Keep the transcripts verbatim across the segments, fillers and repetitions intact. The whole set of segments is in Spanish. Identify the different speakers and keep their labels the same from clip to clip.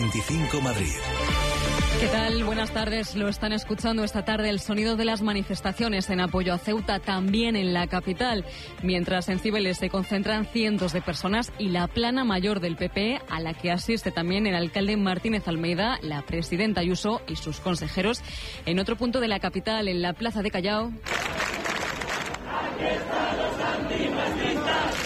Speaker 1: veinticinco Madrid.
Speaker 2: ¿Qué tal? Buenas tardes. Lo están escuchando esta tarde, el sonido de las manifestaciones en apoyo a Ceuta, también en la capital. Mientras en Cibeles se concentran cientos de personas y la plana mayor del P P, a la que asiste también el alcalde Martínez Almeida, la presidenta Ayuso y sus consejeros. En otro punto de la capital, en la plaza de Callao. Aquí están los antifascistas.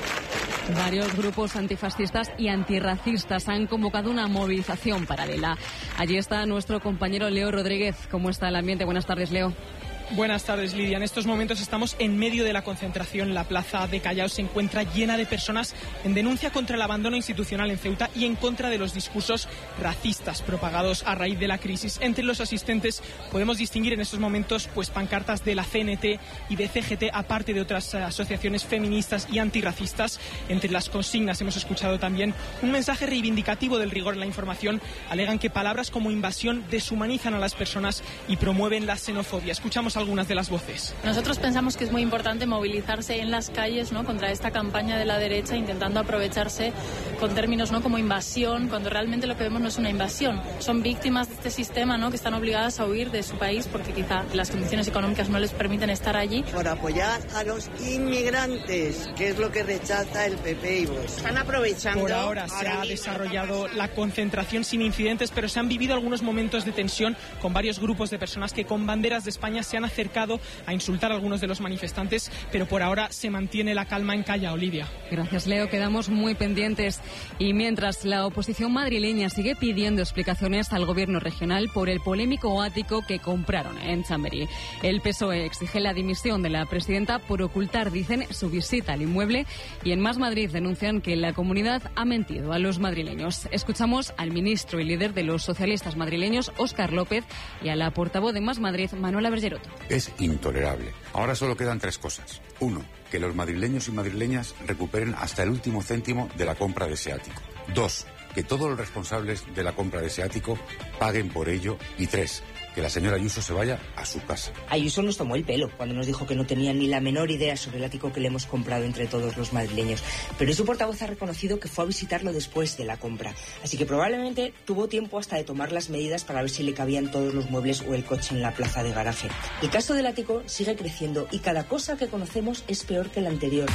Speaker 2: Varios grupos antifascistas y antirracistas han convocado una movilización paralela. Allí está nuestro compañero Leo Rodríguez. ¿Cómo está el ambiente? Buenas tardes, Leo.
Speaker 3: Buenas tardes, Lidia. En estos momentos estamos en medio de la concentración. La plaza de Callao se encuentra llena de personas en denuncia contra el abandono institucional en Ceuta y en contra de los discursos racistas propagados a raíz de la crisis. Entre los asistentes podemos distinguir en estos momentos pues pancartas de la C N T y de C G T, aparte de otras asociaciones feministas y antirracistas. Entre las consignas hemos escuchado también un mensaje reivindicativo del rigor en la información. Alegan que palabras como invasión deshumanizan a las personas y promueven la xenofobia. Escuchamos algunas de las voces.
Speaker 4: Nosotros pensamos que es muy importante movilizarse en las calles, ¿no?, contra esta campaña de la derecha, intentando aprovecharse con términos, ¿no?, como invasión, cuando realmente lo que vemos no es una invasión. Son víctimas de este sistema, ¿no?, que están obligadas a huir de su país porque quizá las condiciones económicas no les permiten estar allí.
Speaker 5: Por apoyar a los inmigrantes, que es lo que rechaza el P P y Vox. Están aprovechando.
Speaker 3: Por ahora se ha desarrollado la concentración sin incidentes, pero se han vivido algunos momentos de tensión con varios grupos de personas que con banderas de España se han acercado a insultar a algunos de los manifestantes, pero por ahora se mantiene la calma en Callao, Lidia.
Speaker 2: Gracias, Leo. Quedamos muy pendientes. Y mientras la oposición madrileña sigue pidiendo explicaciones al gobierno regional por el polémico ático que compraron en Chamberí. El P S O E exige la dimisión de la presidenta por ocultar, dicen, su visita al inmueble, y en Más Madrid denuncian que la comunidad ha mentido a los madrileños. Escuchamos al ministro y líder de los socialistas madrileños, Óscar López, y a la portavoz de Más Madrid, Manuela Bergerotto.
Speaker 6: Es intolerable. Ahora solo quedan tres cosas. Uno, que los madrileños y madrileñas recuperen hasta el último céntimo de la compra de ese ático. Dos, que todos los responsables de la compra de ese ático paguen por ello. Y tres, que la señora Ayuso se vaya a su casa.
Speaker 7: Ayuso nos tomó el pelo cuando nos dijo que no tenía ni la menor idea sobre el ático que le hemos comprado entre todos los madrileños. Pero su portavoz ha reconocido que fue a visitarlo después de la compra. Así que probablemente tuvo tiempo hasta de tomar las medidas para ver si le cabían todos los muebles o el coche en la plaza de garaje. El caso del ático sigue creciendo y cada cosa que conocemos es peor que la anterior.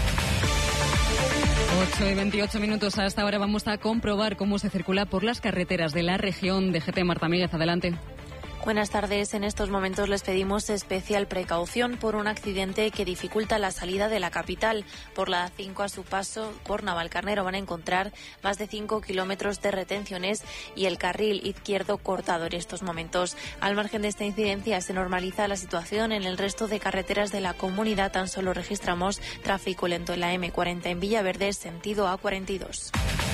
Speaker 2: ocho y veintiocho minutos. A esta hora vamos a comprobar cómo se circula por las carreteras de la región. D G T, Marta Míguez, adelante.
Speaker 8: Buenas tardes. En estos momentos les pedimos especial precaución por un accidente que dificulta la salida de la capital. Por la A cinco, a su paso por Navalcarnero, van a encontrar más de cinco kilómetros de retenciones y el carril izquierdo cortado en estos momentos. Al margen de esta incidencia, se normaliza la situación en el resto de carreteras de la comunidad. Tan solo registramos tráfico lento en la eme cuarenta en Villaverde, sentido A cuarenta y dos.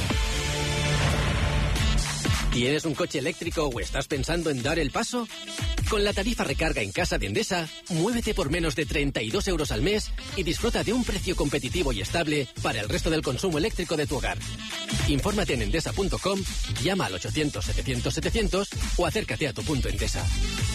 Speaker 9: ¿Tienes un coche eléctrico o estás pensando en dar el paso? Con la tarifa recarga en casa de Endesa, muévete por menos de treinta y dos euros al mes y disfruta de un precio competitivo y estable para el resto del consumo eléctrico de tu hogar. Infórmate en endesa punto com, llama al ochocientos setecientos setecientos o acércate a tu punto Endesa.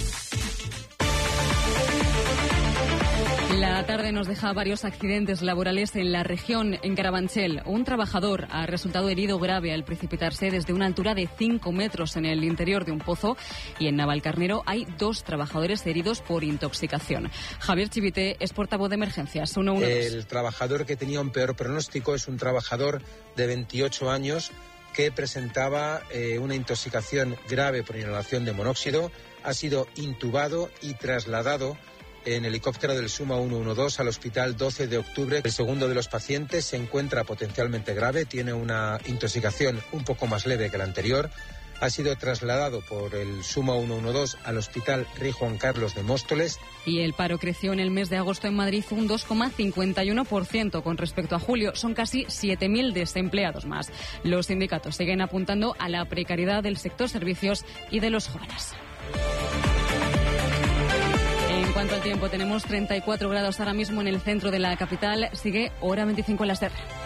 Speaker 2: La tarde nos deja varios accidentes laborales en la región. En Carabanchel, un trabajador ha resultado herido grave al precipitarse desde una altura de cinco metros en el interior de un pozo, y en Navalcarnero hay dos trabajadores heridos por intoxicación. Javier Chivite es portavoz de emergencias. uno uno dos.
Speaker 10: El trabajador que tenía un peor pronóstico es un trabajador de veintiocho años que presentaba eh, una intoxicación grave por inhalación de monóxido. Ha sido intubado y trasladado en helicóptero del Suma uno uno dos al hospital doce de octubre. El segundo de los pacientes se encuentra potencialmente grave, tiene una intoxicación un poco más leve que la anterior. Ha sido trasladado por el Suma uno uno dos al hospital Rey Juan Carlos de Móstoles.
Speaker 2: Y el paro creció en el mes de agosto en Madrid un dos coma cincuenta y uno por ciento con respecto a julio. Son casi siete mil desempleados más. Los sindicatos siguen apuntando a la precariedad del sector servicios y de los jóvenes. En cuanto al tiempo, tenemos treinta y cuatro grados ahora mismo en el centro de la capital. Sigue hora veinticinco en la Serra.